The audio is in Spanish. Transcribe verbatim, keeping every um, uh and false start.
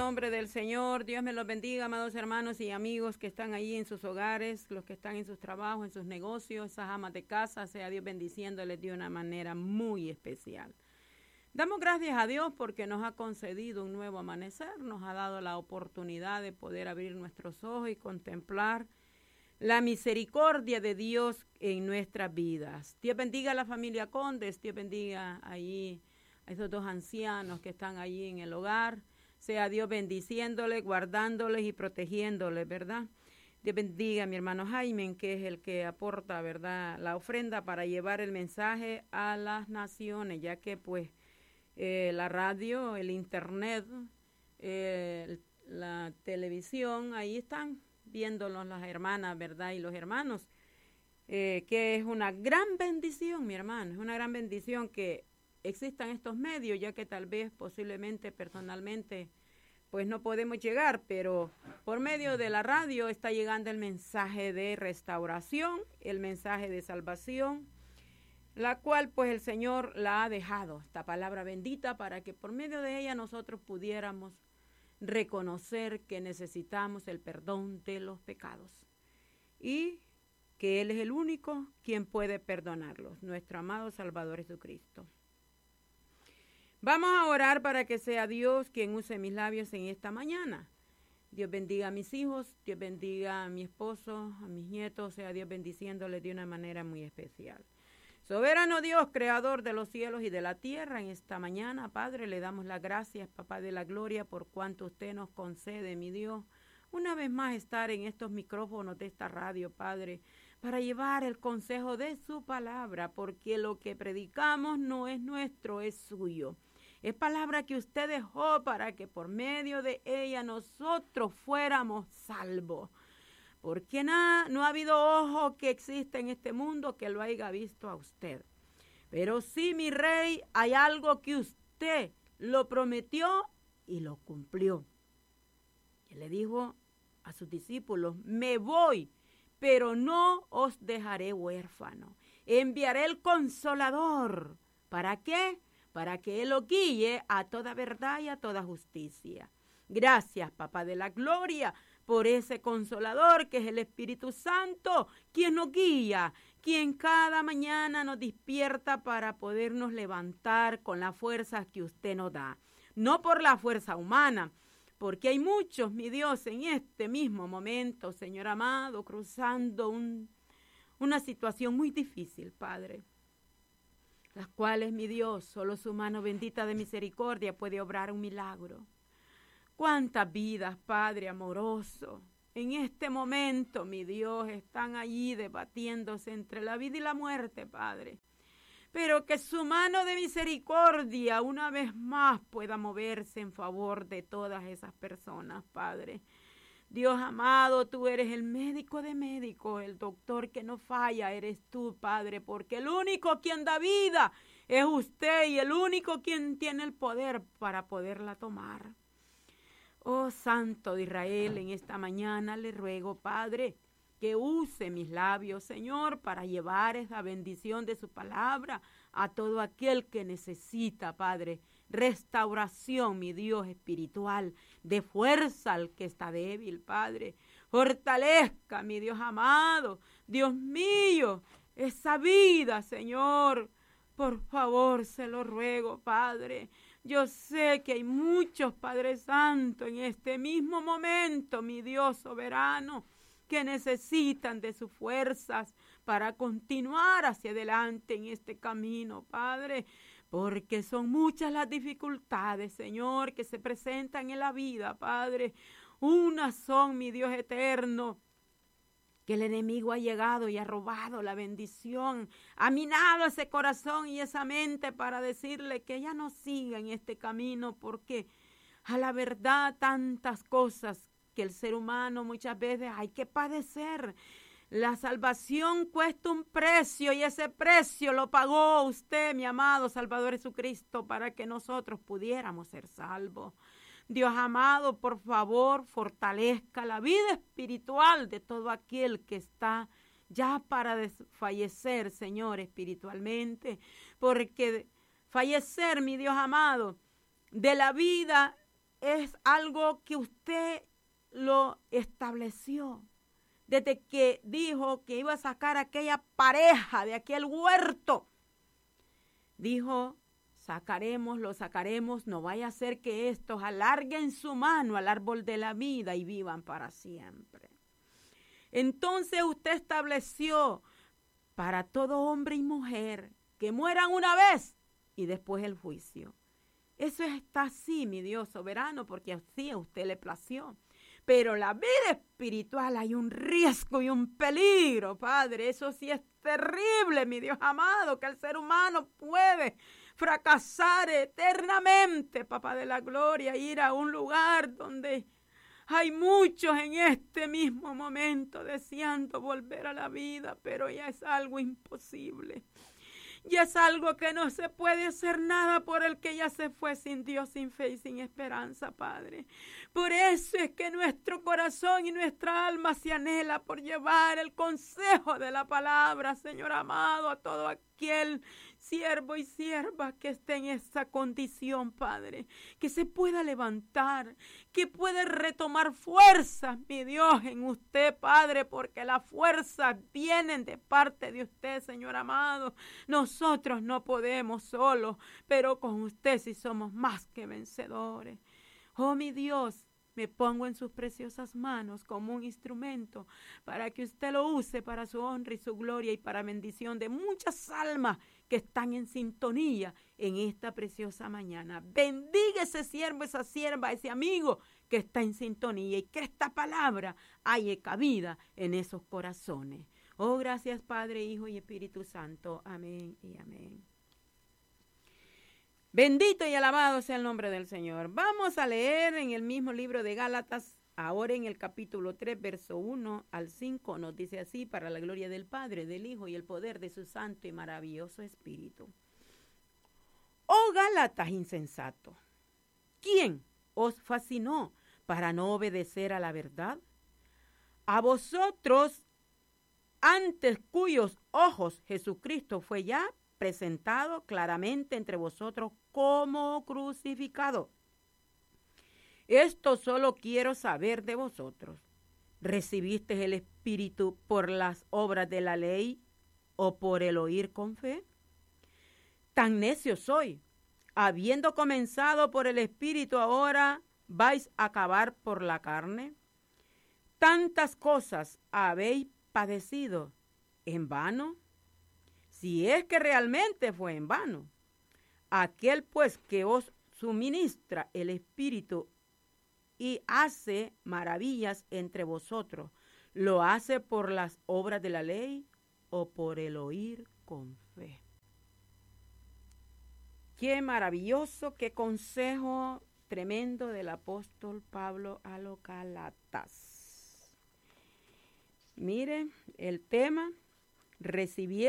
nombre del Señor. Dios me los bendiga, amados hermanos y amigos que están ahí en sus hogares, los que están en sus trabajos, en sus negocios, esas amas de casa, sea Dios bendiciéndoles de una manera muy especial. Damos gracias a Dios porque nos ha concedido un nuevo amanecer, nos ha dado la oportunidad de poder abrir nuestros ojos y contemplar la misericordia de Dios en nuestras vidas. Dios bendiga a la familia Condes, Dios bendiga ahí a esos dos ancianos que están allí en el hogar. Sea Dios bendiciéndoles, guardándoles y protegiéndoles, ¿verdad? Dios bendiga a mi hermano Jaime, que es el que aporta, ¿verdad?, la ofrenda para llevar el mensaje a las naciones, ya que pues eh, la radio, el internet, eh, la televisión, ahí están viéndonos las hermanas, ¿verdad?, y los hermanos, eh, que es una gran bendición, mi hermano, es una gran bendición que existan estos medios, ya que tal vez posiblemente personalmente pues no podemos llegar, pero por medio de la radio está llegando el mensaje de restauración, el mensaje de salvación, la cual pues el Señor la ha dejado, esta palabra bendita, para que por medio de ella nosotros pudiéramos reconocer que necesitamos el perdón de los pecados y que Él es el único quien puede perdonarlos, nuestro amado Salvador Jesucristo. Vamos a orar para que sea Dios quien use mis labios en esta mañana. Dios bendiga a mis hijos, Dios bendiga a mi esposo, a mis nietos, sea Dios bendiciéndoles de una manera muy especial. Soberano Dios, creador de los cielos y de la tierra, en esta mañana, Padre, le damos las gracias, Papá de la gloria, por cuanto usted nos concede, mi Dios, una vez más estar en estos micrófonos de esta radio, Padre, para llevar el consejo de su palabra, porque lo que predicamos no es nuestro, es suyo. Es palabra que usted dejó para que por medio de ella nosotros fuéramos salvos. Porque nada, no ha habido ojo que exista en este mundo que lo haya visto a usted. Pero sí, mi rey, hay algo que usted lo prometió y lo cumplió. Él le dijo a sus discípulos, me voy, pero no os dejaré huérfano. Enviaré el Consolador. ¿Para qué? Para que Él os guíe a toda verdad y a toda justicia. Gracias, Papá de la gloria, por ese Consolador que es el Espíritu Santo, quien nos guía, quien cada mañana nos despierta para podernos levantar con las fuerzas que usted nos da. No por la fuerza humana, porque hay muchos, mi Dios, en este mismo momento, Señor amado, cruzando un, una situación muy difícil, Padre, las cuales, mi Dios, solo su mano bendita de misericordia puede obrar un milagro. Cuántas vidas, Padre amoroso, en este momento, mi Dios, están allí debatiéndose entre la vida y la muerte, Padre. Pero que su mano de misericordia una vez más pueda moverse en favor de todas esas personas, Padre. Dios amado, tú eres el médico de médicos, el doctor que no falla, eres tú, Padre, porque el único quien da vida es usted y el único quien tiene el poder para poderla tomar. Oh Santo de Israel, en esta mañana le ruego, Padre, que use mis labios, Señor, para llevar esa bendición de su palabra a todo aquel que necesita, Padre, restauración, mi Dios espiritual, de fuerza al que está débil, Padre. Fortalezca, mi Dios amado, Dios mío, esa vida, Señor. Por favor, se lo ruego, Padre. Yo sé que hay muchos, Padre Santo, en este mismo momento, mi Dios soberano, que necesitan de sus fuerzas para continuar hacia adelante en este camino, Padre, porque son muchas las dificultades, Señor, que se presentan en la vida, Padre. Unas son, mi Dios eterno, que el enemigo ha llegado y ha robado la bendición, ha minado ese corazón y esa mente para decirle que ya no siga en este camino, porque a la verdad tantas cosas que el ser humano muchas veces hay que padecer. La salvación cuesta un precio y ese precio lo pagó usted, mi amado Salvador Jesucristo, para que nosotros pudiéramos ser salvos. Dios amado, por favor, fortalezca la vida espiritual de todo aquel que está ya para fallecer, Señor, espiritualmente, porque fallecer, mi Dios amado, de la vida es algo que usted lo estableció. Desde que dijo que iba a sacar a aquella pareja de aquel huerto, dijo, sacaremos, lo sacaremos, no vaya a ser que estos alarguen su mano al árbol de la vida y vivan para siempre. Entonces usted estableció para todo hombre y mujer que mueran una vez y después el juicio. Eso está así, mi Dios soberano, porque así a usted le plació. Pero la vida espiritual hay un riesgo y un peligro, Padre. Eso sí es terrible, mi Dios amado, que el ser humano puede fracasar eternamente, Papá de la gloria, ir a un lugar donde hay muchos en este mismo momento deseando volver a la vida, pero ya es algo imposible. Y es algo que no se puede hacer nada por el que ya se fue sin Dios, sin fe y sin esperanza, Padre. Por eso es que nuestro corazón y nuestra alma se anhela por llevar el consejo de la palabra, Señor amado, a todo aquel siervo y sierva que esté en esa condición, Padre, que se pueda levantar, que pueda retomar fuerzas, mi Dios, en usted, Padre, porque las fuerzas vienen de parte de usted, Señor amado. Nosotros no podemos solos, pero con usted sí somos más que vencedores. Oh, mi Dios, me pongo en sus preciosas manos como un instrumento para que usted lo use para su honra y su gloria y para bendición de muchas almas que están en sintonía en esta preciosa mañana. Bendiga ese siervo, esa sierva, ese amigo que está en sintonía y que esta palabra haya cabida en esos corazones. Oh, gracias Padre, Hijo y Espíritu Santo. Amén y amén. Bendito y alabado sea el nombre del Señor. Vamos a leer en el mismo libro de Gálatas, ahora en el capítulo tres, verso uno al cinco, nos dice así: para la gloria del Padre, del Hijo y el poder de su santo y maravilloso Espíritu. Oh Gálatas insensatos, ¿quién os fascinó para no obedecer a la verdad? A vosotros, antes cuyos ojos Jesucristo fue ya presentado claramente entre vosotros como crucificado. Esto solo quiero saber de vosotros. ¿Recibisteis el Espíritu por las obras de la ley o por el oír con fe? Tan necio soy. Habiendo comenzado por el Espíritu, ahora vais a acabar por la carne. Tantas cosas habéis padecido en vano. Si es que realmente fue en vano. Aquel pues que os suministra el Espíritu y hace maravillas entre vosotros, ¿lo hace por las obras de la ley o por el oír con fe? Qué maravilloso, qué consejo tremendo del apóstol Pablo a los Gálatas. Miren el tema, recibiendo